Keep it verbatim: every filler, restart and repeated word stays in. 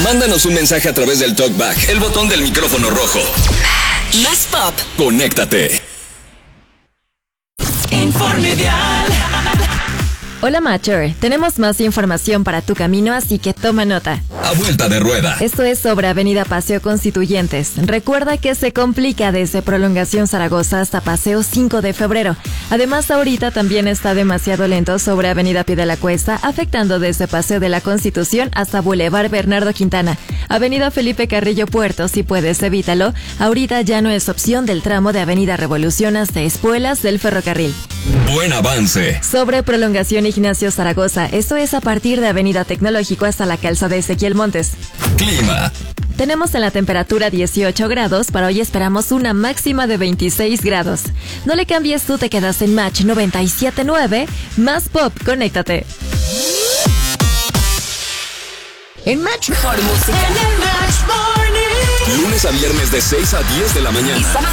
Mándanos un mensaje a través del TalkBack, el botón del micrófono rojo. Más pop. Conéctate. Informe Vial. Hola Matcher, tenemos más información para tu camino, así que toma nota. A vuelta de rueda. Esto es sobre Avenida Paseo Constituyentes. Recuerda que se complica desde Prolongación Zaragoza hasta Paseo cinco de febrero. Además, ahorita también está demasiado lento sobre Avenida Pie de la Cuesta, afectando desde Paseo de la Constitución hasta Boulevard Bernardo Quintana. Avenida Felipe Carrillo Puerto, si puedes, evítalo. Ahorita ya no es opción del tramo de Avenida Revolución hasta Espuelas del Ferrocarril. Buen avance. Sobre Prolongación Ignacio Zaragoza, esto es a partir de Avenida Tecnológico hasta la calzada de Ezequiel Montes. Clima. Tenemos en la temperatura dieciocho grados, para hoy esperamos una máxima de veintiséis grados. No le cambies, tú te quedas en Match noventa y siete punto nueve, más pop, conéctate. En Match mejor música. En el Match Morning. Lunes a viernes de seis a diez de la mañana.